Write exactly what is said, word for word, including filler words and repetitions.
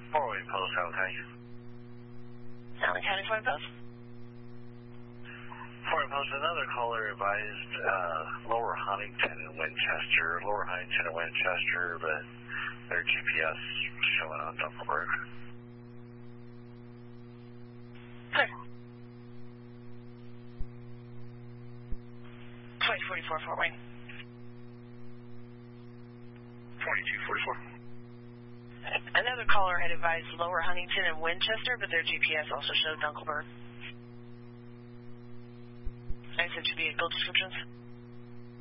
Four-way post, Allen County. Allen County Four-way post. Four-way post, another caller advised uh, Lower Huntington and Winchester. Lower Huntington and Winchester, but their G P S showing on Dunkelberg. Clear. twenty forty-four, Fort Wayne. twenty-two forty-four. Another caller had advised Lower Huntington and Winchester, but their G P S also showed Dunkelberg. Any such vehicle descriptions?